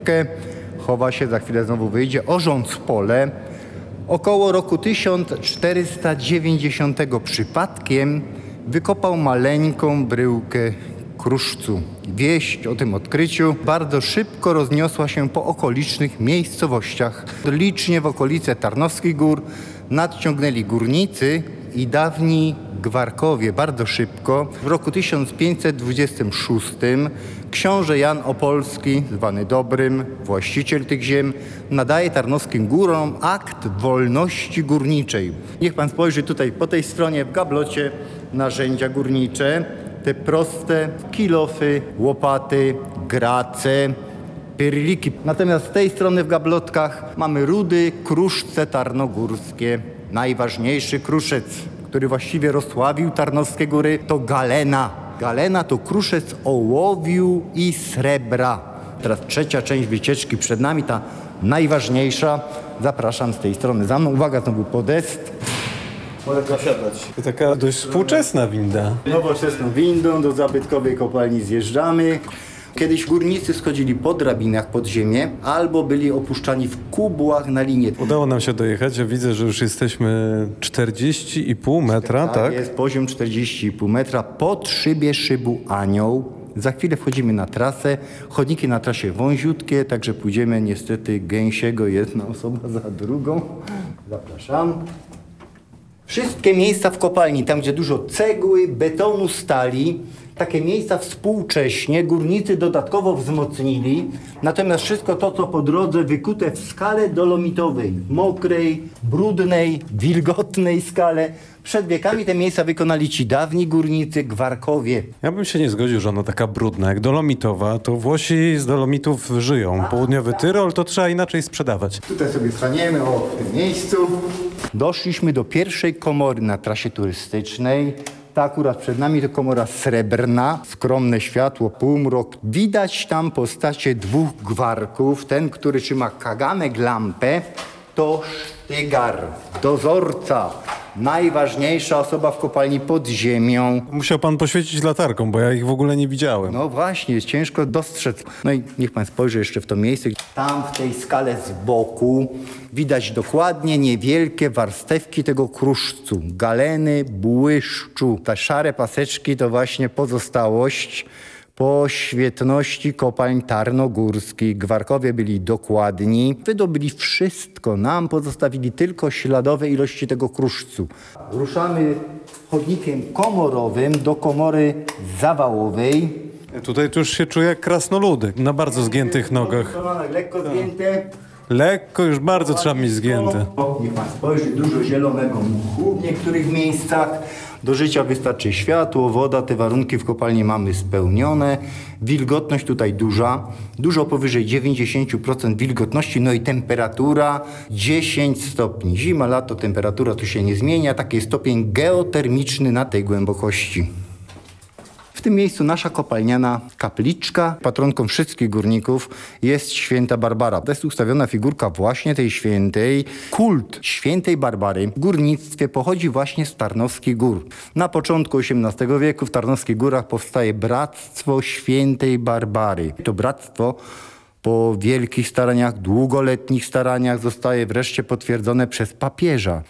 chowa się, za chwilę znowu wyjdzie, orząc pole. Około roku 1490 przypadkiem wykopał maleńką bryłkę kruszcu. Wieść o tym odkryciu bardzo szybko rozniosła się po okolicznych miejscowościach. Licznie w okolice Tarnowskich Gór nadciągnęli górnicy i dawni gwarkowie bardzo szybko. W roku 1526 książę Jan Opolski, zwany Dobrym, właściciel tych ziem, nadaje Tarnowskim Górom akt wolności górniczej. Niech pan spojrzy tutaj po tej stronie w gablocie narzędzia górnicze. Te proste kilofy, łopaty, grace, pyrliki. Natomiast z tej strony w gablotkach mamy rudy, kruszce tarnogórskie. Najważniejszy kruszec, który właściwie rozsławił Tarnowskie Góry, to galena. Galena to kruszec ołowiu i srebra. Teraz trzecia część wycieczki przed nami, ta najważniejsza. Zapraszam z tej strony za mną. Uwaga, znowu podest. Mogę zasiadać. To taka dość współczesna winda. Nowoczesną windą do zabytkowej kopalni zjeżdżamy. Kiedyś górnicy schodzili po drabinach pod ziemię albo byli opuszczani w kubłach na linię. Udało nam się dojechać. Ja widzę, że już jesteśmy 40,5 metra, tak? Jest poziom 40,5 metra pod szybie szybu Anioł. Za chwilę wchodzimy na trasę. Chodniki na trasie wąziutkie, także pójdziemy niestety gęsiego jedna osoba za drugą. Zapraszam. Wszystkie miejsca w kopalni, tam gdzie dużo cegły, betonu, stali, takie miejsca współcześnie górnicy dodatkowo wzmocnili. Natomiast wszystko to, co po drodze wykute w skale dolomitowej, mokrej, brudnej, wilgotnej skale, przed wiekami te miejsca wykonali ci dawni górnicy, gwarkowie. Ja bym się nie zgodził, że ona taka brudna. Jak dolomitowa, to Włosi z dolomitów żyją. Południowy Tyrol to trzeba inaczej sprzedawać. Tutaj sobie staniemy, w tym miejscu. Doszliśmy do pierwszej komory na trasie turystycznej. Ta akurat przed nami to komora srebrna, skromne światło, półmrok. Widać tam postacie dwóch gwarków. Ten, który trzyma kaganek lampę, to sztygar, dozorca. Najważniejsza osoba w kopalni pod ziemią. Musiał pan poświecić latarką, bo ja ich w ogóle nie widziałem. No właśnie, jest ciężko dostrzec. No i niech pan spojrzy jeszcze w to miejsce. Tam w tej skale z boku widać dokładnie niewielkie warstewki tego kruszcu. Galeny, błyszczu. Te szare paseczki to właśnie pozostałość po świetności kopalń tarnogórskich. Gwarkowie byli dokładni. Wydobyli wszystko. Nam pozostawili tylko śladowe ilości tego kruszcu. Ruszamy chodnikiem komorowym do komory zawałowej. Tutaj tu już się czuję jak krasnoludy, na bardzo zgiętych nogach. Lekko zgięte. Lekko, już bardzo trzeba mieć zgięte. Niech pan spojrzy, dużo zielonego mchu w niektórych miejscach. Do życia wystarczy światło, woda, te warunki w kopalni mamy spełnione. Wilgotność tutaj dużo powyżej 90% wilgotności, no i temperatura 10 stopni. Zima, lato, temperatura tu się nie zmienia, taki jest stopień geotermiczny na tej głębokości. W tym miejscu nasza kopalniana kapliczka. Patronką wszystkich górników jest święta Barbara. To jest ustawiona figurka właśnie tej świętej. Kult świętej Barbary w górnictwie pochodzi właśnie z Tarnowskich Gór. Na początku XVIII wieku w Tarnowskich Górach powstaje Bractwo Świętej Barbary. To bractwo po wielkich staraniach, długoletnich staraniach zostaje wreszcie potwierdzone przez papieża.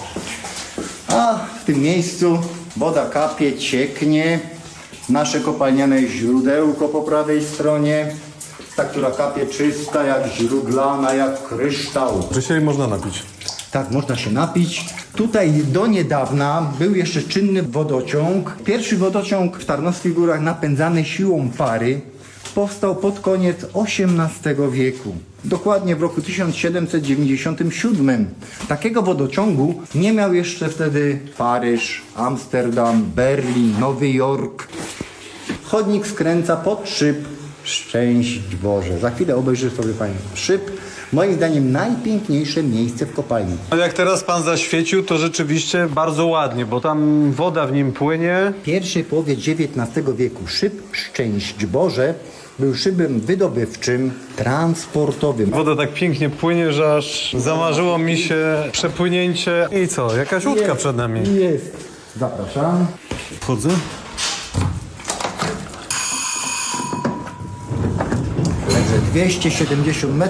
A w tym miejscu woda kapie, cieknie. Nasze kopalniane źródełko po prawej stronie, ta, która kapie czysta, jak źródlana, jak kryształ. Czy się jej można napić? Tak, można się napić. Tutaj do niedawna był jeszcze czynny wodociąg. Pierwszy wodociąg w Tarnowskich Górach napędzany siłą pary powstał pod koniec XVIII wieku. Dokładnie w roku 1797. Takiego wodociągu nie miał jeszcze wtedy Paryż, Amsterdam, Berlin, Nowy Jork. Chodnik skręca pod szyb. Szczęść Boże. Za chwilę obejrzy sobie pani szyb. Moim zdaniem najpiękniejsze miejsce w kopalni. A jak teraz pan zaświecił, to rzeczywiście bardzo ładnie, bo tam woda w nim płynie. W pierwszej połowie XIX wieku szyb Szczęść Boże był szybem wydobywczym, transportowym. Woda tak pięknie płynie, że aż zamarzyło mi się przepłynięcie. I co, jakaś łódka przed nami. Jest. Zapraszam. Wchodzę. Także 270 metrów.